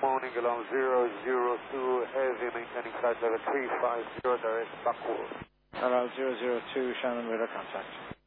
morning, alarm 002, heavy maintaining flight level 350, direct backward. Hello, 002, Shannon radar contact.